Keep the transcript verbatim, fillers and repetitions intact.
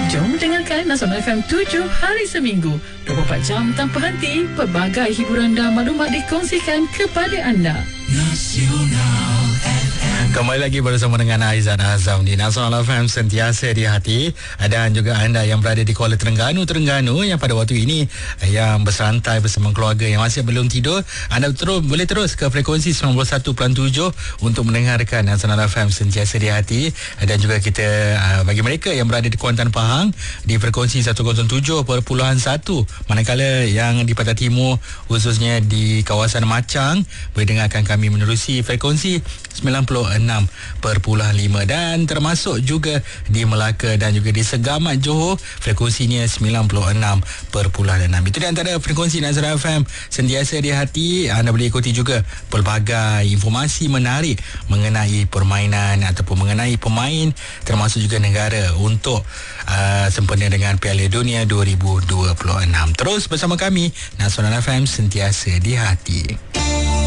Jom dengarkan Nasional F M tujuh hari seminggu, dua puluh empat jam tanpa henti. Pelbagai hiburan dan maklumat dikongsikan kepada anda. Nasional F M. Kembali lagi bersama dengan Aizan Azam di Nasional F M, sentiasa di hati. Dan juga anda yang berada di Kuala Terengganu Terengganu yang pada waktu ini yang bersantai bersama keluarga yang masih belum tidur, anda terus boleh terus ke frekuensi sembilan puluh satu perpuluhan tujuh untuk mendengarkan Nasional F M, sentiasa di hati. Dan juga kita bagi mereka yang berada di Kuantan Pahang di frekuensi seratus tujuh perpuluhan satu, manakala yang di Pantai Timur khususnya di kawasan Macang boleh dengarkan kami menerusi frekuensi sembilan puluh enam perpuluhan lima, dan termasuk juga di Melaka dan juga di Segamat Johor frekuensinya sembilan puluh enam perpuluhan enam. Itu di antara frekuensi Nasional F M, sentiasa di hati. Anda boleh ikuti juga pelbagai informasi menarik mengenai permainan ataupun mengenai pemain termasuk juga negara untuk uh, sempena dengan Piala Dunia dua ribu dua puluh enam. Terus bersama kami, Nasional F M, sentiasa di hati.